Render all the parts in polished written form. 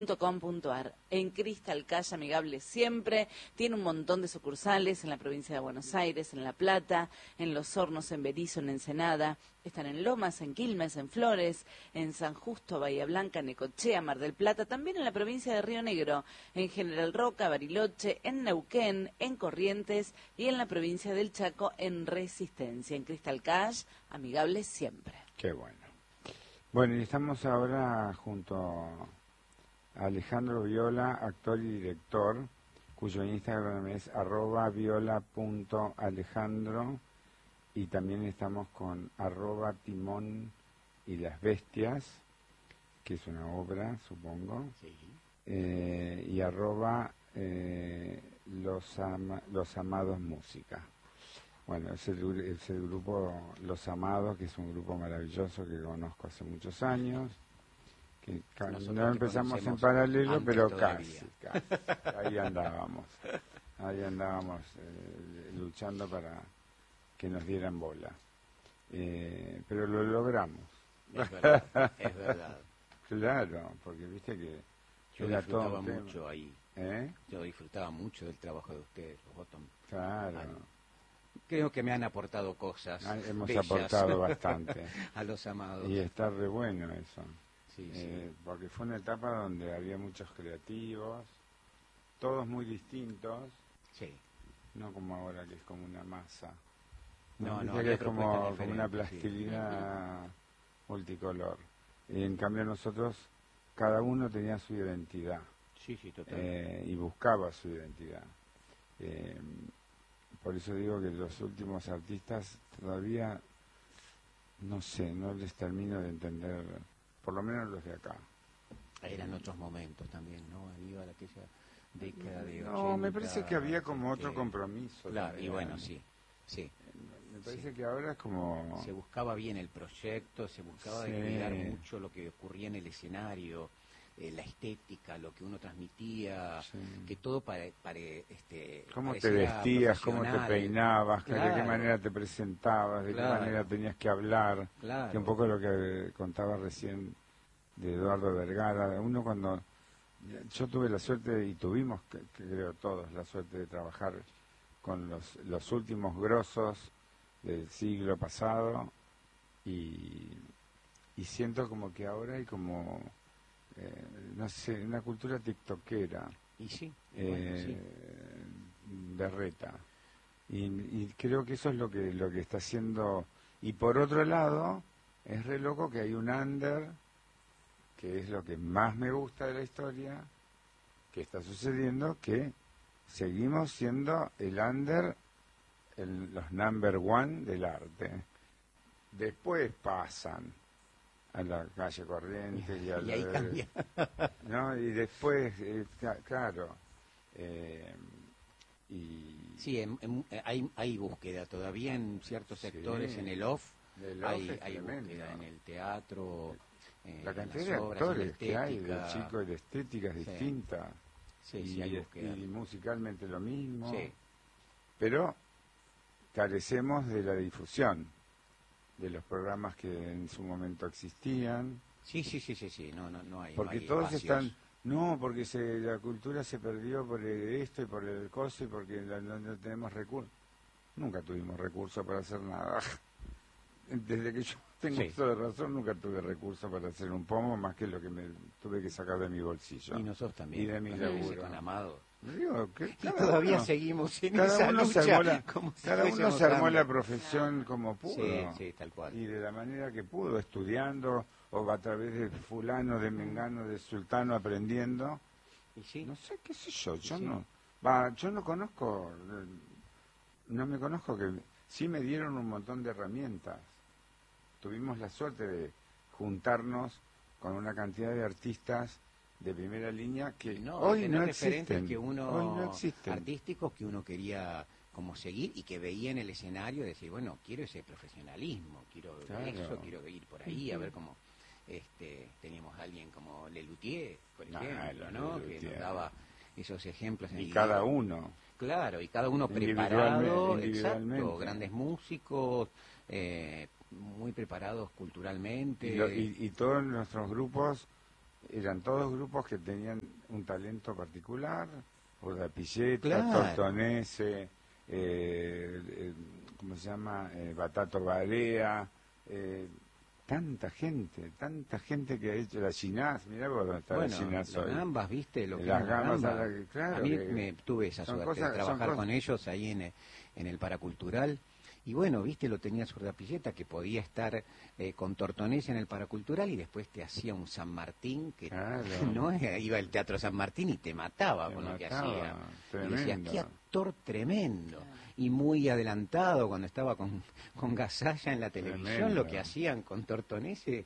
.com.ar. En Crystal Cash, amigable siempre, tiene un montón de sucursales en la provincia de Buenos Aires, en La Plata, en Los Hornos, en Berisso, en Ensenada, están en Lomas, en Quilmes, en Flores, en San Justo, Bahía Blanca, Necochea, Mar del Plata, también en la provincia de Río Negro, en General Roca, Bariloche, en Neuquén, en Corrientes y en la provincia del Chaco, en Resistencia. En Crystal Cash, amigable siempre. Qué bueno. Bueno, y estamos ahora junto a Alejandro Viola, actor y director, cuyo Instagram es @viola.alejandro, y también estamos con @Timón y las Bestias, que es una obra, supongo, sí. Y Los Amados Música. Bueno, es el grupo Los Amados, que es un grupo maravilloso que conozco hace muchos años. Que no empezamos en paralelo, pero casi. Ahí andábamos luchando para que nos dieran bola, pero lo logramos. Es verdad, es verdad. Claro, porque viste que yo disfrutaba mucho ahí. ¿Eh? Yo disfrutaba mucho del trabajo de ustedes, los Bottom. Claro. Creo que me han aportado cosas. Hemos bellas aportado bastante a Los Amados. y está re bueno eso. Sí, sí. Porque fue una etapa donde había muchos creativos, todos muy distintos, Sí. no como ahora que es como una masa. No, que es como una diferentes, plastilina multicolor. Y en cambio nosotros, cada uno tenía su identidad, Sí, total. y buscaba su identidad. Por eso digo que los últimos artistas todavía, no sé, no les termino de entender, por lo menos los de acá. Eran otros momentos también, ¿no? Iba a aquella década de 80. No, me parece que había como otro compromiso. Claro, también. y bueno, sí. Me parece que ahora es como... Se buscaba bien el proyecto, se buscaba cuidar mucho lo que ocurría en el escenario, la estética, lo que uno transmitía, que todo cómo te vestías, cómo te peinabas, claro, de qué manera te presentabas, de qué manera tenías que hablar, que un poco lo que contaba recién de Eduardo Vergara. Uno cuando... Yo tuve la suerte, y tuvimos, que creo todos, la suerte de trabajar con los últimos grosos del siglo pasado, y siento como que ahora hay como... no sé, una cultura tiktokera. Y sí, berreta. Y creo que eso es lo que está haciendo. Y por otro lado, es re loco que hay un under, que es lo que más me gusta de la historia, que está sucediendo, que seguimos siendo el under, los number one del arte. Después pasan a la calle Corrientes y ahí cambia. ¿no? Y después, claro, sí, hay búsqueda todavía en ciertos sectores, en el off, hay búsqueda en el teatro, la cantidad de actores que hay, de chicos, de estéticas distintas, y musicalmente lo mismo, pero carecemos de la difusión de los programas que en su momento existían. Sí, no hay. Porque no hay todos espacios. están... No, porque la cultura se perdió por esto y por el coso y porque no tenemos recursos. Nunca tuvimos recursos para hacer nada. Desde que yo tengo uso de razón, nunca tuve recursos para hacer un pomo, más que lo que me tuve que sacar de mi bolsillo. Y nosotros también. Y de mi laburo. Con Amado. Digo, que todavía seguimos en esa lucha. Cada uno se armó la profesión como pudo. Sí, tal cual. Y de la manera que pudo, estudiando, o a través de fulano, de mengano, de sultano, aprendiendo. ¿Y no sé, qué sé yo, yo no conozco, no me conozco, que sí me dieron un montón de herramientas. Tuvimos la suerte de juntarnos con una cantidad de artistas de primera línea que hoy no existen. Que uno, hoy no existen. Artísticos que uno quería como seguir y que veía en el escenario, decir, bueno, quiero ese profesionalismo, quiero eso, quiero ir por ahí, a ver cómo... teníamos a alguien como Lelutier, por ejemplo, ¿no? Que nos daba esos ejemplos. Y cada uno. Claro, y cada uno preparado, exacto, grandes músicos, muy preparados culturalmente. Y todos nuestros grupos eran todos grupos que tenían un talento particular, Urdapilleta, Claro. Tortonese, ¿cómo se llama? Batato Barea, tanta gente que ha hecho la Ginás, mirá vos dónde está la Ginás hoy. Las gambas, ¿viste? Lo que Las es una gambas, gamba. claro. A mí me tuve esa son suerte cosas- de son trabajar cosas- con ellos ahí en el Paracultural. Y bueno, viste, lo tenía Urdapilleta, que podía estar con Tortonese en el Paracultural y después te hacía un San Martín, que Claro. no iba al Teatro San Martín y te mataba Te con lo que mataba, hacía. Y tremendo. decías, qué actor tremendo. Y muy adelantado cuando estaba con Gasalla en la televisión, Tremendo. lo que hacían con Tortonese,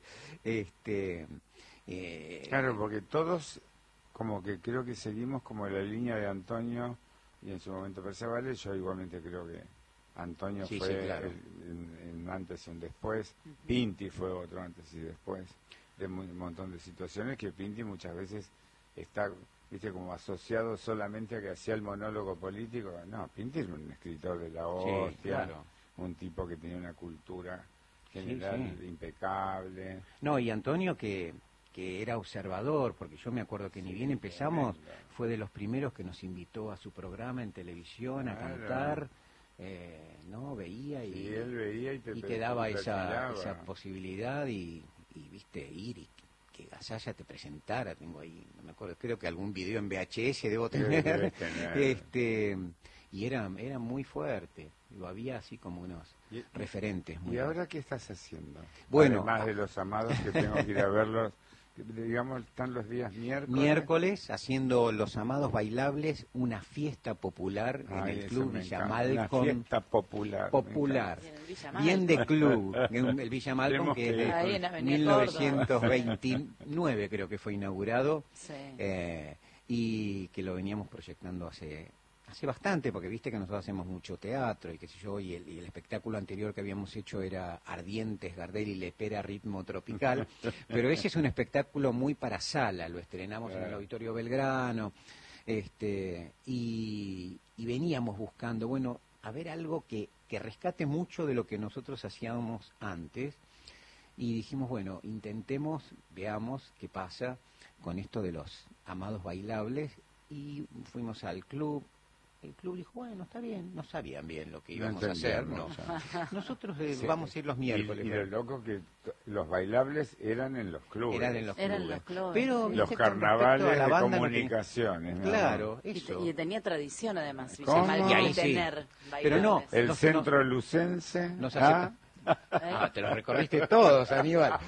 Claro, porque todos, como que creo que seguimos como la línea de Antonio y en su momento Percevales. Yo igualmente creo que Antonio Sí, fue sí, claro. un antes y un después. Pinti fue otro antes y después de un montón de situaciones que Pinti muchas veces está, viste, como asociado solamente a que hacía el monólogo político. No, Pinti era un escritor de la hostia, claro. un tipo que tenía una cultura general Sí. impecable. No, y Antonio que era observador, porque yo me acuerdo que ni bien empezamos, tremendo. fue de los primeros que nos invitó a su programa en televisión a Claro. cantar, ¿no? Veía y, Sí, él veía y te daba esa perfilaba. posibilidad y, viste, ir y que Gasalla te presentara. Tengo ahí, no me acuerdo, creo que algún video en VHS debo tener. Debes tener. Y era muy fuerte, lo había así como unos Y- referentes. ¿Y ahora qué estás haciendo? Bueno, Además de los amados que tengo que ir a verlos, digamos, están los días miércoles haciendo Los Amados Bailables, una fiesta popular en Ay, el eso Club me Villa encanta. Malcolm. Una fiesta popular. Popular, Y en el Villa bien de Malcolm. club, el Villa Malcolm, Tenemos que es que ir. Ahí de en Avenida 1929 creo que fue inaugurado, Sí. y que lo veníamos proyectando hace bastante, porque viste que nosotros hacemos mucho teatro y qué sé yo, y el espectáculo anterior que habíamos hecho era Ardientes, Gardel y Lepera, ritmo tropical, pero ese es un espectáculo muy para sala, lo estrenamos en el Auditorio Belgrano, y veníamos buscando, bueno, a ver algo que rescate mucho de lo que nosotros hacíamos antes, y dijimos, bueno, intentemos, veamos qué pasa con esto de los amados bailables, y fuimos al club. El club dijo, bueno, está bien, no sabían bien lo que íbamos a hacer, ¿no? Nosotros vamos a ir los miércoles. Y lo loco que los bailables eran en los clubes. Eran en los Eran clubes. los clubes, Pero, sí. Los viste, con respecto carnavales a la de banda no tenía- comunicaciones. ¿no? Claro, Y, eso. y tenía tradición además, ¿Cómo? Villa Malcolm, Y ahí de sí. tener Pero no, bailables. El No, centro lucense. Nos ¿ah? te lo recorriste todos, Aníbal.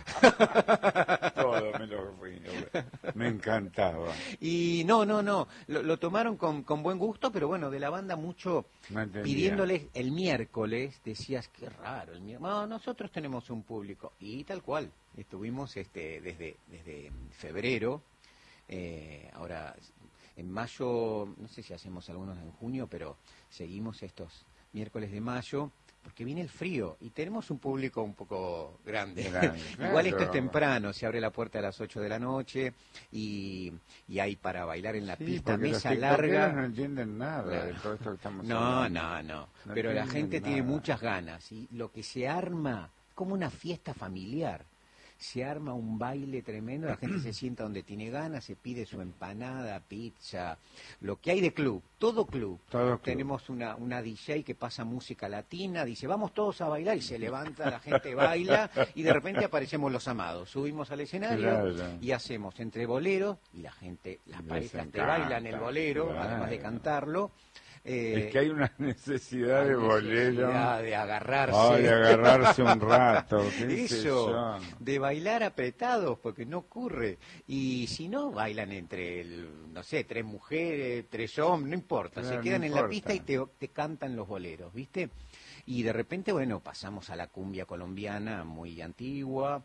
Todo me lo fui. Me encantaba. Y no, lo tomaron con buen gusto, pero bueno, de la banda mucho No entendía. pidiéndoles el miércoles, decías, qué raro el miércoles. No, nosotros tenemos un público, y tal cual, estuvimos desde febrero, ahora en mayo, no sé si hacemos algunos en junio, pero seguimos estos miércoles de mayo, porque viene el frío y tenemos un público un poco grande. Igual esto es claro. temprano, se abre la puerta a las 8 de la noche y hay para bailar en la Sí, pista, porque mesa los tiktokeros larga. no entienden nada Claro. de todo esto que estamos No, hablando. no. No Pero la entienden gente tiene nada. muchas ganas y lo que se arma es como una fiesta familiar. Se arma un baile tremendo, la gente se sienta donde tiene ganas, se pide su empanada, pizza, lo que hay de club, todo club. Todo club. Tenemos una DJ que pasa música latina, dice, vamos todos a bailar, y se levanta, la gente baila, y de repente aparecemos los amados. Subimos al escenario Claro. y hacemos entre boleros, y la gente, las Les parejas te encanta, bailan el bolero, claro. además de cantarlo. Es que hay una necesidad de bolero. Necesidad de agarrarse. Ay, de agarrarse un rato. qué sé Eso, yo. de bailar apretados, porque no ocurre. Y si no, bailan entre, no sé, 3 mujeres, 3 hombres, no importa. Claro, Se quedan no en la importa. pista y te cantan los boleros, ¿viste? Y de repente, bueno, pasamos a la cumbia colombiana muy antigua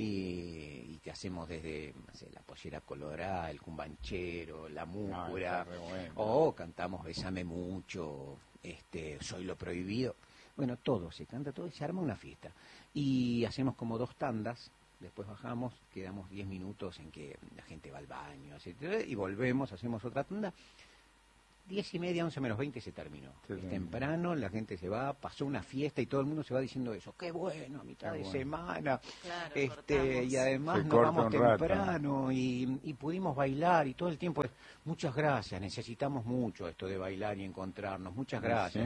y te hacemos desde, no sé, la pollera colorada, el cumbanchero, la múcura, está re bueno. o cantamos Besame mucho, Soy lo prohibido. Bueno, todo, se canta todo y se arma una fiesta. Y hacemos como 2 tandas, después bajamos, quedamos 10 minutos en que la gente va al baño, etcétera, y volvemos, hacemos otra tanda. 10:30, 11 menos 20 se terminó. Es temprano, la gente se va, pasó una fiesta y todo el mundo se va diciendo eso. Qué bueno, a mitad de semana. Claro, y además nos vamos temprano y pudimos bailar y todo el tiempo. Muchas gracias, necesitamos mucho esto de bailar y encontrarnos. Muchas gracias.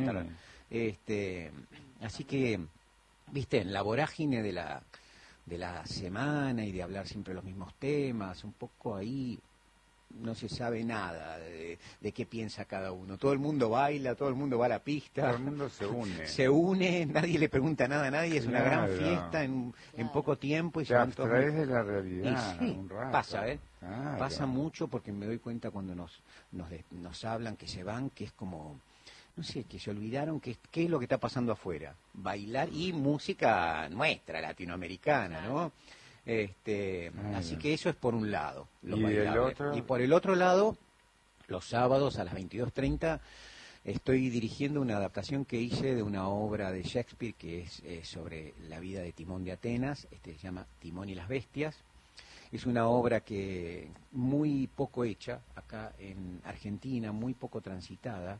Así que, viste, en la vorágine de la semana y de hablar siempre los mismos temas, un poco ahí no se sabe nada de qué piensa cada uno. Todo el mundo baila, todo el mundo va a la pista. Todo el mundo se une. Se une, nadie le pregunta nada a nadie, es una gran fiesta en poco tiempo. Y se van todos... de la realidad, sí, un rato. Pasa, pasa mucho porque me doy cuenta cuando nos hablan, que se van, que es como... No sé, que se olvidaron qué es lo que está pasando afuera. Bailar y música nuestra, latinoamericana, ¿no? Así que eso es por un lado. Y por el otro lado, los sábados a las 22:30 estoy dirigiendo una adaptación que hice de una obra de Shakespeare que es sobre la vida de Timón de Atenas. Se llama Timón y las bestias. Es una obra que muy poco hecha acá en Argentina, muy poco transitada,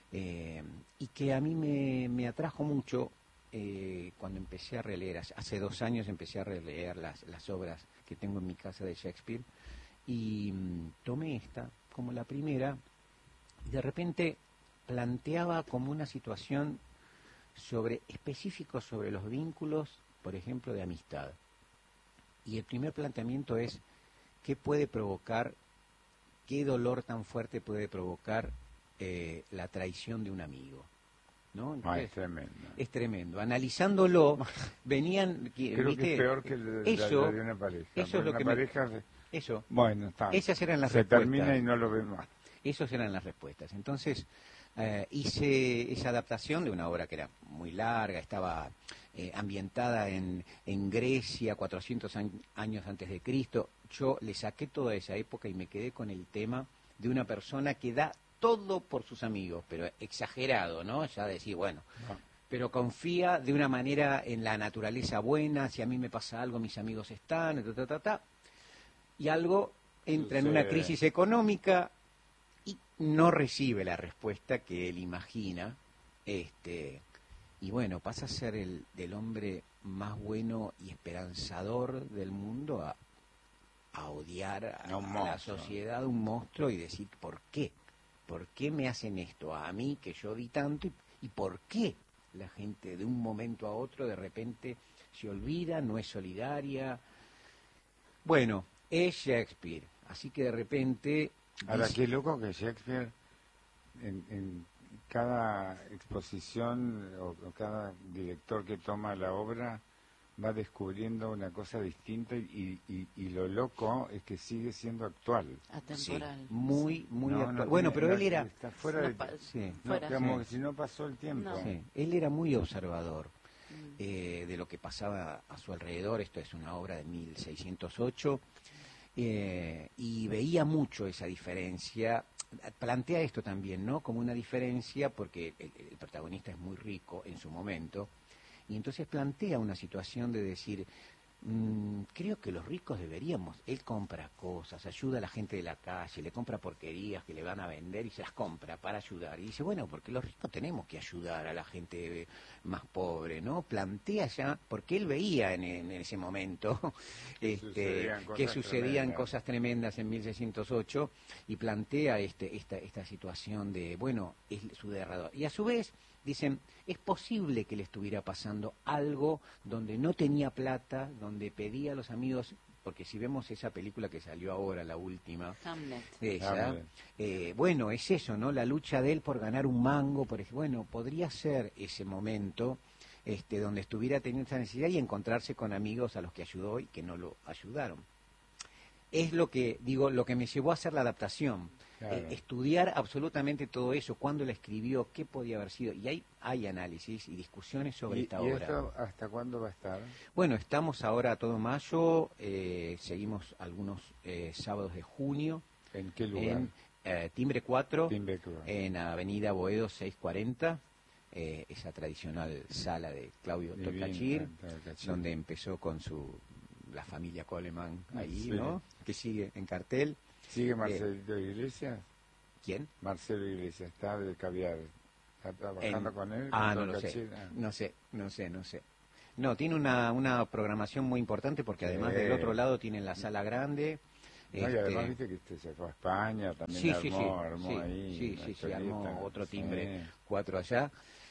y que a mí me atrajo mucho. Cuando empecé a releer, hace 2 años empecé a releer las obras que tengo en mi casa de Shakespeare, y tomé esta como la primera, y de repente planteaba como una situación específico sobre los vínculos, por ejemplo, de amistad. Y el primer planteamiento es qué puede provocar, qué dolor tan fuerte puede provocar la traición de un amigo. ¿No? Entonces, es tremendo. Es tremendo. Analizándolo, venían... Creo que es peor que la de una pareja. Eso es lo que pareja Eso. Bueno, está. Esas eran las respuestas. Se termina y no lo ves más. Esas eran las respuestas. Entonces, hice esa adaptación de una obra que era muy larga, estaba ambientada en Grecia, 400 años antes de Cristo. Yo le saqué toda esa época y me quedé con el tema de una persona que da todo por sus amigos, pero exagerado, ¿no? Ya decir, bueno, pero confía de una manera en la naturaleza buena, si a mí me pasa algo, mis amigos están, y algo entra en una crisis económica y no recibe la respuesta que él imagina, y bueno, pasa a ser del hombre más bueno y esperanzador del mundo a odiar a la sociedad, un monstruo, y decir, ¿por qué? ¿Por qué me hacen esto a mí, que yo di tanto? ¿Y por qué la gente de un momento a otro de repente se olvida, no es solidaria? Bueno, es Shakespeare, así que de repente... Ahora, qué loco que Shakespeare en cada exposición o cada director que toma la obra va descubriendo una cosa distinta, y lo loco es que sigue siendo actual. Atemporal. Sí, muy actual. Bueno, pero él era... Está fuera como si no pasó el tiempo. No. Sí, él era muy observador de lo que pasaba a su alrededor. Esto es una obra de 1608, y veía mucho esa diferencia. Plantea esto también, ¿no? Como una diferencia, porque el protagonista es muy rico en su momento, y entonces plantea una situación de decir, creo que los ricos deberíamos, él compra cosas, ayuda a la gente de la calle, le compra porquerías que le van a vender y se las compra para ayudar. Y dice, bueno, porque los ricos tenemos que ayudar a la gente más pobre, ¿no? Plantea ya, porque él veía en ese momento que sucedían cosas tremendas en 1608, y plantea esta situación de, bueno, es su derrador. Y a su vez... Dicen, es posible que le estuviera pasando algo donde no tenía plata, donde pedía a los amigos, porque si vemos esa película que salió ahora, la última, bueno, es eso, ¿no? La lucha de él por ganar un mango, por ejemplo, bueno, podría ser ese momento donde estuviera teniendo esa necesidad y encontrarse con amigos a los que ayudó y que no lo ayudaron. Es lo que, digo, lo que me llevó a hacer la adaptación. Claro. Estudiar absolutamente todo eso, cuándo la escribió, qué podía haber sido, y hay análisis y discusiones sobre esta obra. ¿Y esto hasta cuándo va a estar? Bueno, estamos ahora todo mayo, seguimos algunos sábados de junio. ¿En qué lugar? En Timbre 4, en Avenida Boedo 640, esa tradicional sala de Claudio Tolcachir, donde empezó con la familia Coleman ahí, ¿no? Que sigue en cartel. ¿Sigue Marcelito Iglesias? ¿Quién? Marcelo Iglesias, está del Caviar. ¿Está trabajando con él? No lo sé. No sé. No, tiene una programación muy importante porque además del otro lado tiene la sala grande. No, y además viste que se fue a España, también armó ahí. Sí, armó otro timbre, 4 allá.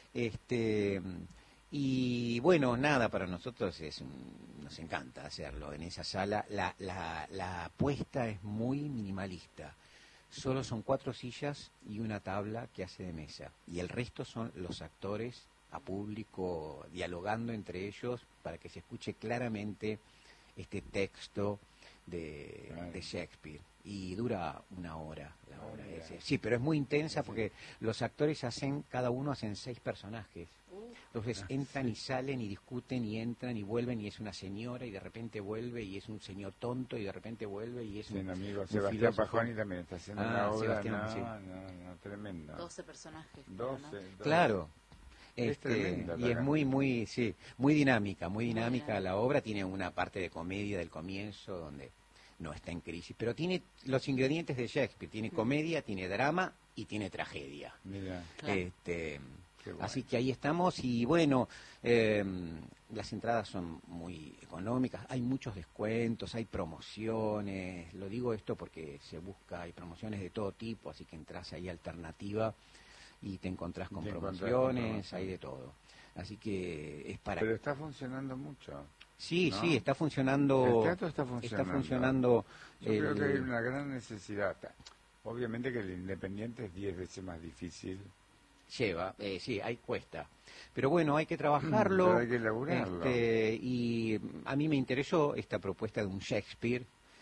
Y bueno, nada, para nosotros nos encanta hacerlo en esa sala. La apuesta es muy minimalista. Solo son 4 sillas y una tabla que hace de mesa. Y el resto son los actores a público dialogando entre ellos para que se escuche claramente este texto de Shakespeare. Y dura 1 hora la obra. Sí, pero es muy intensa porque los actores cada uno hacen 6 personajes. Entonces entran y salen y discuten y entran y vuelven y es una señora y de repente vuelve y es un señor tonto y de repente vuelve y es un amigo Sebastián Pajoni también está haciendo una obra tremenda. 12 personajes. 12. Claro. Es tremenda, y es muy dinámica la obra. Tiene una parte de comedia del comienzo donde no está en crisis, pero tiene los ingredientes de Shakespeare. Tiene comedia, tiene drama y tiene tragedia. Mira. Claro. Bueno. Así que ahí estamos y bueno, las entradas son muy económicas, hay muchos descuentos, hay promociones, lo digo esto porque hay promociones de todo tipo, así que entras ahí a Alternativa y te encontrás con promociones, hay de todo. Así que es para... Pero está funcionando mucho. Sí, ¿no? Sí, está funcionando. El teatro está funcionando. Yo creo que hay una gran necesidad. Obviamente que el independiente es 10 veces más difícil. Cuesta. Pero bueno, hay que trabajarlo. Pero hay que elaborarlo. Y a mí me interesó esta propuesta de un Shakespeare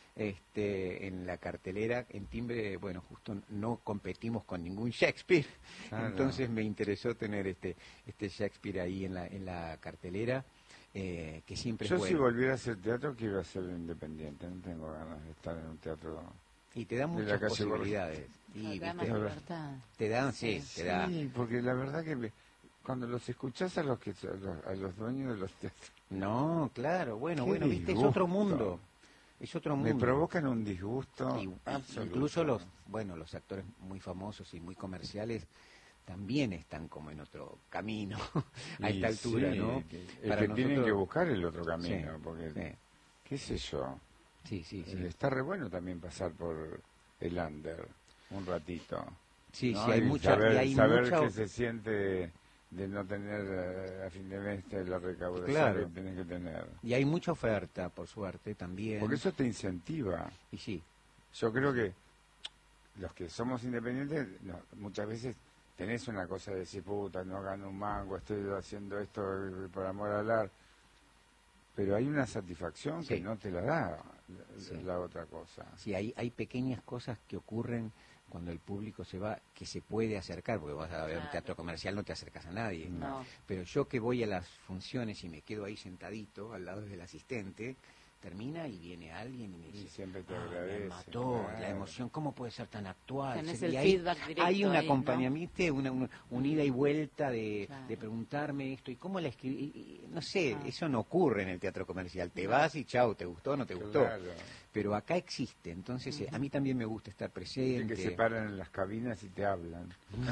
en la cartelera. En Timbre, bueno, justo no competimos con ningún Shakespeare. Claro. Entonces me interesó tener este Shakespeare ahí en la cartelera. Que siempre Yo si volviera a hacer teatro quiero hacerlo independiente. No tengo ganas de estar en un teatro... Y te da muchas posibilidades. Y te dan, sí, porque la verdad que cuando los escuchás a los dueños de los teatros... No, claro, bueno, viste, es otro mundo. Me provocan un disgusto absoluto. Incluso los actores muy famosos y muy comerciales también están como en otro camino a esta altura, ¿no? Tienen que buscar el otro camino, porque, qué sé yo... Sí. Está re bueno también pasar por el under un ratito. Sí, ¿no? Hay mucha... Saber qué se siente de no tener a fin de mes la recaudación que tienes que tener. Y hay mucha oferta, por suerte, también. Porque eso te incentiva. Y sí. Yo creo que los que somos independientes, muchas veces tenés una cosa de decir, puta, no gano un mango, estoy haciendo esto por amor al arte. Pero hay una satisfacción que no te la da la otra cosa. Sí, hay pequeñas cosas que ocurren cuando el público se va, que se puede acercar, porque vas a ver un teatro comercial, no te acercas a nadie. No. Pero yo que voy a las funciones y me quedo ahí sentadito al lado del asistente, termina y viene alguien y me dice, siempre te agradece, me mató, la emoción, ¿cómo puede ser tan actual? Tenés Y el ahí feedback directo hay un ahí, acompañamiento, ¿no? un ida y vuelta de preguntarme esto, ¿y cómo la escribí? No sé, eso no ocurre en el teatro comercial, te vas y chau, ¿te gustó o no te gustó? Claro. Pero acá existe, entonces a mí también me gusta estar presente. Que se paran en las cabinas y te hablan.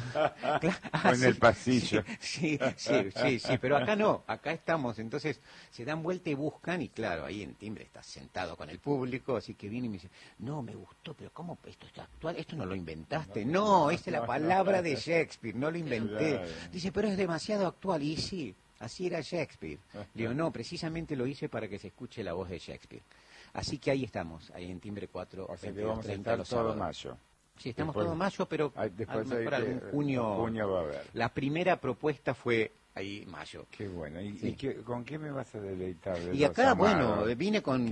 O en el pasillo. Sí, pero acá no, acá estamos, entonces se dan vuelta y buscan, y claro, ahí en Timbre estás sentado con el público, así que viene y me dice, no, me gustó, pero ¿cómo esto está actual? ¿Esto no lo inventaste? No, esta es la palabra de Shakespeare, no lo inventé. Claro. Dice, pero es demasiado actual, y sí, así era Shakespeare. Digo, no, precisamente lo hice para que se escuche la voz de Shakespeare. Así que ahí estamos, ahí en Timbre 4. O sea que vamos a estar todo mayo. Sí, estamos todo mayo, pero después para algún junio va a haber. La primera propuesta fue ahí mayo. Qué bueno. ¿Y con qué me vas a deleitar? Y acá, bueno, vine con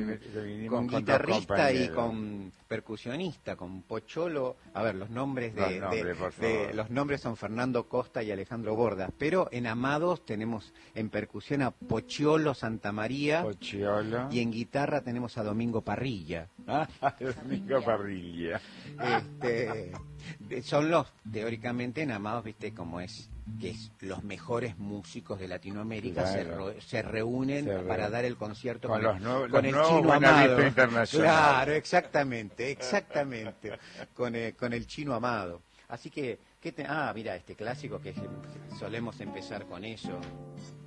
guitarrista y con percusionista, con Pocholo. A ver, los nombres los nombres son Fernando Costa y Alejandro Bordas, pero en Amados tenemos en percusión a Pocholo Santamaría. Pocholo. Y en guitarra tenemos a Domingo Parrilla. Domingo Parrilla. Son teóricamente en Amados, viste cómo es que es los mejores músicos de Latinoamérica, se reúnen para dar el concierto con el Chino Amado. Claro, exactamente, con el Chino Amado. Así que, mira, este clásico que solemos empezar con eso.